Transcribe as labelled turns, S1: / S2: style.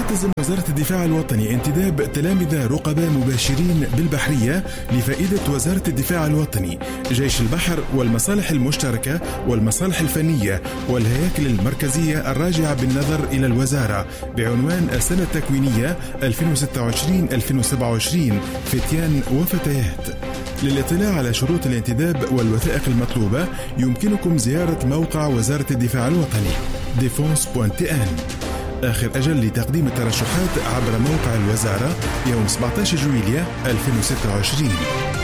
S1: تلتزم وزارة الدفاع الوطني انتداب تلامذة رقباء مباشرين بالبحرية لفائدة وزارة الدفاع الوطني، جيش البحر والمصالح المشتركة والمصالح الفنية والهياكل المركزية الراجعة بالنظر إلى الوزارة بعنوان السنة التكوينية 2026-2027 فتيان وفتيات. للاطلاع على شروط الانتداب والوثائق المطلوبة يمكنكم زيارة موقع وزارة الدفاع الوطني defense.tn. آخر أجل لتقديم الترشحات عبر موقع الوزارة يوم 17 جويلية 2026.